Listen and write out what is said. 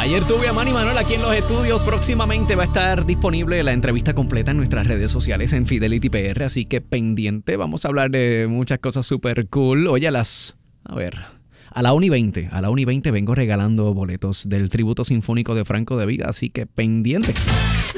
Ayer tuve a Manny Manuel aquí en los estudios. Próximamente va a estar disponible la entrevista completa en nuestras redes sociales en Fidelity PR, así que pendiente. Vamos a hablar de muchas cosas súper cool. Oye, a la 1:20. A la 1:20 vengo regalando boletos del tributo sinfónico de Franco de Vida, así que pendiente.